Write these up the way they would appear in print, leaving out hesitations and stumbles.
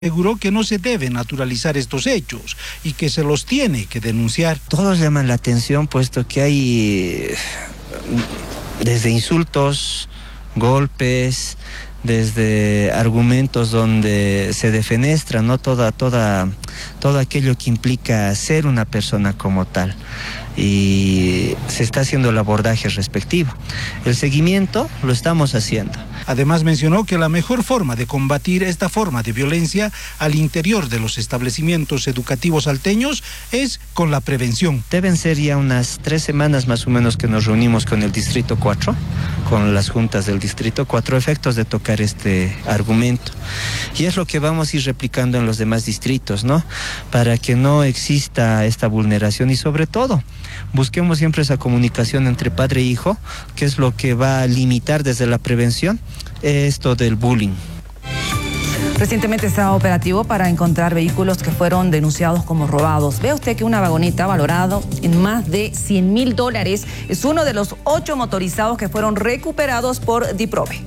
Aseguró que no se debe naturalizar estos hechos y que se los tiene que denunciar. Todos llaman la atención puesto que hay desde insultos, golpes, desde argumentos donde se defenestra, ¿no? todo aquello que implica ser una persona como tal. Y se está haciendo el abordaje respectivo. El seguimiento lo estamos haciendo. Además mencionó que la mejor forma de combatir esta forma de violencia al interior de los establecimientos educativos salteños es con la prevención. Deben ser ya unas 3 semanas más o menos que nos reunimos con el Distrito 4, con las juntas del Distrito 4, efectos de tocar este argumento. Y es lo que vamos a ir replicando en los demás distritos, ¿no? Para que no exista esta vulneración y sobre todo busquemos siempre esa comunicación entre padre e hijo, que es lo que va a limitar desde la prevención esto del bullying. Recientemente estaba operativo para encontrar vehículos que fueron denunciados como robados. Ve usted que una vagoneta valorado en más de $100.000 es uno de los 8 motorizados que fueron recuperados por DIPROVE.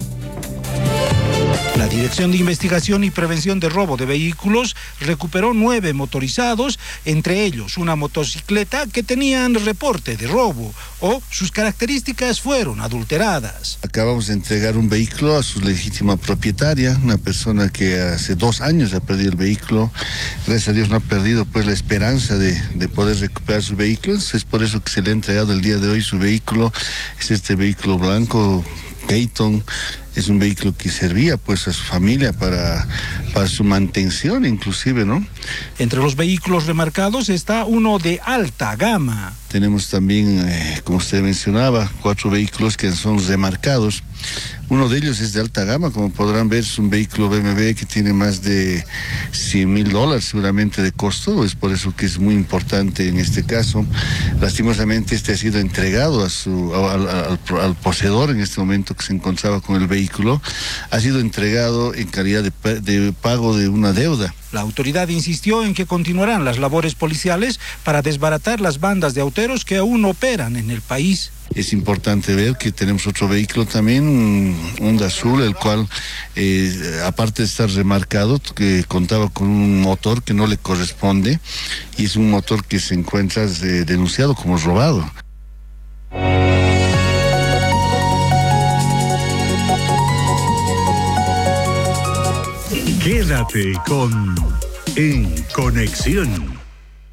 La Dirección de Investigación y Prevención de Robo de Vehículos recuperó 9 motorizados, entre ellos una motocicleta que tenían reporte de robo o sus características fueron adulteradas. Acabamos de entregar un vehículo a su legítima propietaria, una persona que hace 2 años ha perdido el vehículo. Gracias a Dios no ha perdido pues la esperanza de poder recuperar su vehículo. Es por eso que se le ha entregado el día de hoy su vehículo. Es este vehículo blanco Dayton. Es un vehículo que servía pues a su familia para su mantención inclusive, ¿no? Entre los vehículos remarcados está uno de alta gama. Tenemos también, como usted mencionaba, 4 vehículos que son remarcados. Uno de ellos es de alta gama, como podrán ver, es un vehículo BMW que tiene más de $100.000 seguramente de costo, es por eso que es muy importante en este caso. Lastimosamente este ha sido entregado al poseedor en este momento que se encontraba con el vehículo, ha sido entregado en calidad de pago de una deuda. La autoridad insistió en que continuarán las labores policiales para desbaratar las bandas de auteros que aún operan en el país. Es importante ver que tenemos otro vehículo también, un Honda Azul, el cual, aparte de estar remarcado, que contaba con un motor que no le corresponde y es un motor que se encuentra denunciado como robado. Quédate con En Conexión.